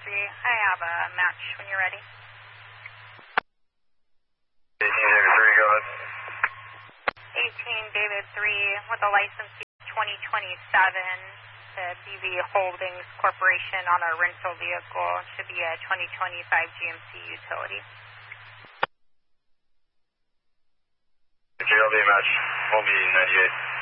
I have a match when you're ready. 18 David 3, go ahead. 18 David 3 with a license 2027 to BV Holdings Corporation on a rental vehicle. Should be a 2025 GMC utility. JLB match, will be 98.